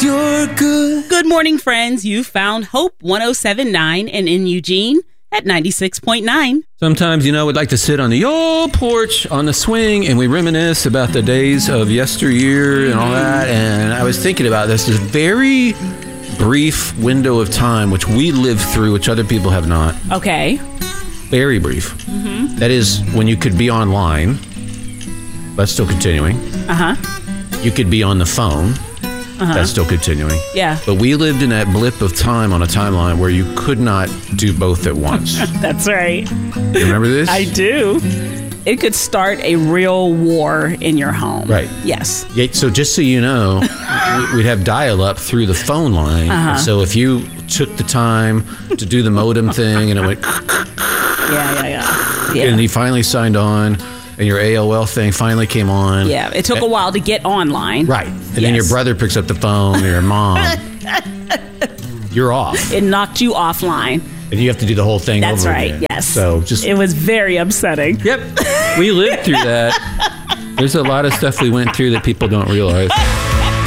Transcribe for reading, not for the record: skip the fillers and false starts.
you're good. Good morning, friends. You found Hope 107.9 and in Eugene at 96.9. Sometimes, we'd like to sit on the old porch on the swing and we reminisce about the days of yesteryear and all that. And I was thinking about this very brief window of time which we lived through, which other people have not. Okay. Very brief. Mm-hmm. That is when you could be online. That's still continuing. You could be on the phone. That's still continuing. Yeah. But we lived in that blip of time on a timeline where you could not do both at once. That's right. You remember this? I do. It could start a real war in your home. Right. Yes. Yeah, so just so you know, we'd have dial-up through the phone line. So if you took the time to do the modem thing and it went... Yeah. And you finally signed on... And your AOL thing finally came on. Yeah, it took a while to get online. Right. And then your brother picks up the phone, or your mom. You're off. It knocked you offline. And you have to do the whole thing That's over right, again. yes. So it was very upsetting. Yep. We lived through that. There's a lot of stuff we went through that people don't realize.